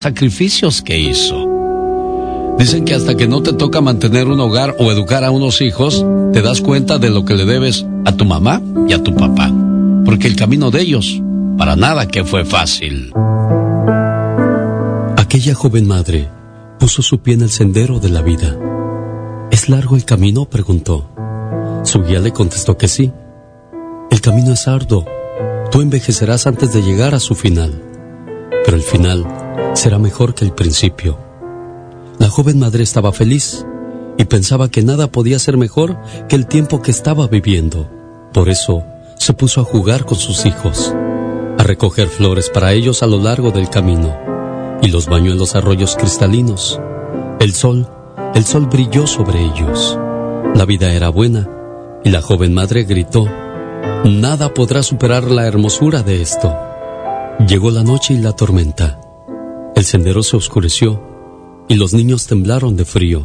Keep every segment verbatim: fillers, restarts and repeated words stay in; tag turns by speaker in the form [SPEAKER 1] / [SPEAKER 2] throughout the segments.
[SPEAKER 1] sacrificios que hizo. Dicen que hasta que no te toca mantener un hogar o educar a unos hijos, te das cuenta de lo que le debes a tu mamá y a tu papá. Porque el camino de ellos, para nada que fue fácil.
[SPEAKER 2] Aquella joven madre puso su pie en el sendero de la vida. ¿Es largo el camino?, preguntó. Su guía le contestó que sí. El camino es arduo. Tú envejecerás antes de llegar a su final. Pero el final será mejor que el principio. La joven madre estaba feliz y pensaba que nada podía ser mejor que el tiempo que estaba viviendo. Por eso se puso a jugar con sus hijos, a recoger flores para ellos a lo largo del camino, y los bañó en los arroyos cristalinos. El sol, el sol brilló sobre ellos. La vida era buena y la joven madre gritó: «Nada podrá superar la hermosura de esto». Llegó la noche y la tormenta. El sendero se oscureció y los niños temblaron de frío.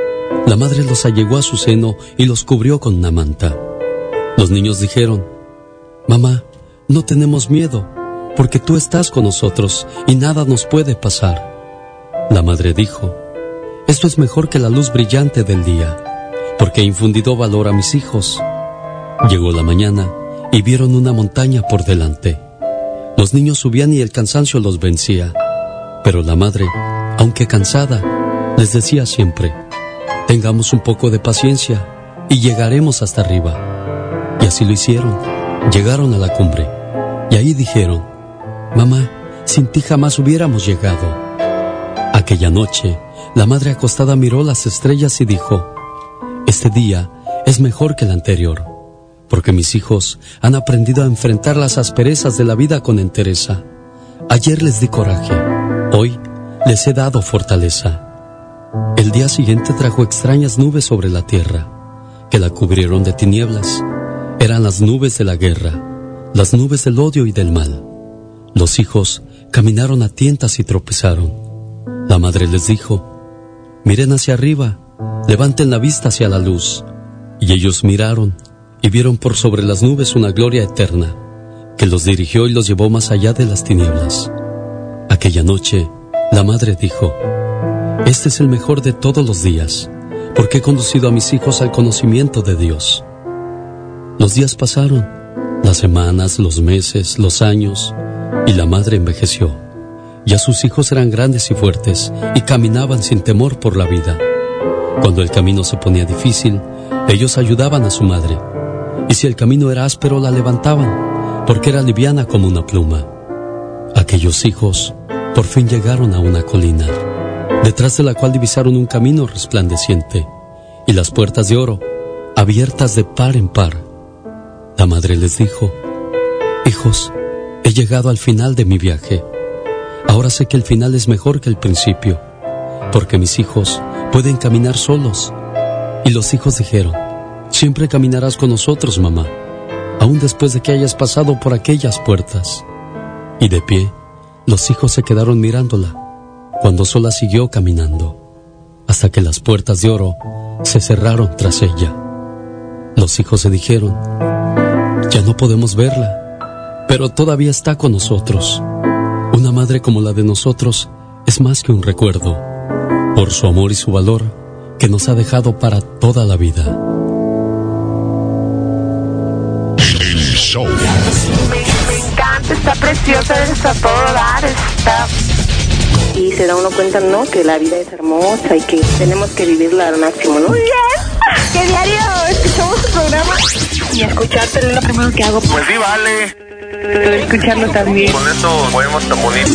[SPEAKER 2] La madre los allegó a su seno y los cubrió con una manta. Los niños dijeron: «Mamá, no tenemos miedo, porque tú estás con nosotros y nada nos puede pasar». La madre dijo: «Esto es mejor que la luz brillante del día, porque he infundido valor a mis hijos». Llegó la mañana y vieron una montaña por delante. Los niños subían y el cansancio los vencía, pero la madre, aunque cansada, les decía siempre: «Tengamos un poco de paciencia y llegaremos hasta arriba». Y así lo hicieron. Llegaron a la cumbre y ahí dijeron: «Mamá, sin ti jamás hubiéramos llegado». Aquella noche, la madre acostada miró las estrellas y dijo: «Este día es mejor que el anterior, porque mis hijos han aprendido a enfrentar las asperezas de la vida con entereza. Ayer les di coraje, hoy les he dado fortaleza». El día siguiente trajo extrañas nubes sobre la tierra, que la cubrieron de tinieblas. Eran las nubes de la guerra, las nubes del odio y del mal. Los hijos caminaron a tientas y tropezaron. La madre les dijo: «Miren hacia arriba, levanten la vista hacia la luz». Y ellos miraron y vieron por sobre las nubes una gloria eterna, que los dirigió y los llevó más allá de las tinieblas. Aquella noche, la madre dijo: «Este es el mejor de todos los días, porque he conducido a mis hijos al conocimiento de Dios». Los días pasaron, las semanas, los meses, los años, y la madre envejeció. Ya sus hijos eran grandes y fuertes, y caminaban sin temor por la vida. Cuando el camino se ponía difícil, ellos ayudaban a su madre, y si el camino era áspero, la levantaban, porque era liviana como una pluma. Aquellos hijos por fin llegaron a una colina, detrás de la cual divisaron un camino resplandeciente, y las puertas de oro, abiertas de par en par. La madre les dijo: «Hijos, he llegado al final de mi viaje. Ahora sé que el final es mejor que el principio, porque mis hijos pueden caminar solos». Y los hijos dijeron: «Siempre caminarás con nosotros, mamá, aún después de que hayas pasado por aquellas puertas». Y de pie, los hijos se quedaron mirándola, cuando sola siguió caminando, hasta que las puertas de oro se cerraron tras ella. Los hijos se dijeron: «Ya no podemos verla, pero todavía está con nosotros. Una madre como la de nosotros es más que un recuerdo, por su amor y su valor que nos ha dejado para toda la vida».
[SPEAKER 3] El show.
[SPEAKER 4] Me, me encanta, está preciosa, está a todo dar, está... Y se da uno cuenta, ¿no?, que la vida es hermosa y que tenemos que vivirla al máximo, ¿no? Muy bien, que diario escuchamos su programa y escucharte es lo primero que hago.
[SPEAKER 5] Pues sí, vale.
[SPEAKER 4] Escucharlo también.
[SPEAKER 5] Con eso podemos tan bonito.